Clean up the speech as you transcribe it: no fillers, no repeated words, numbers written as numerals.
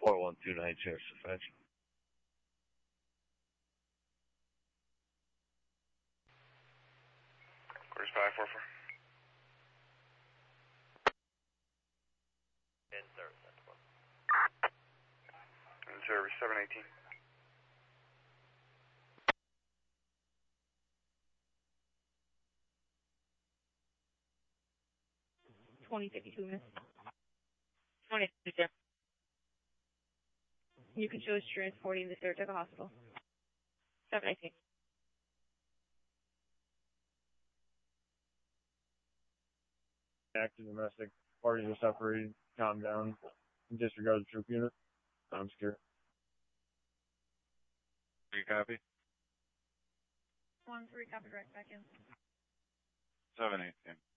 4129 Sheriff's Dispatch. Quarters 544. In service, that's one. In service 718. Miss. 2052. You can choose transporting the third to the hospital. 718. Active domestic. Parties are separated. Calm down. Disregard the troop unit. I'm scared. Do you copy? 1-3, copy right back in. 718.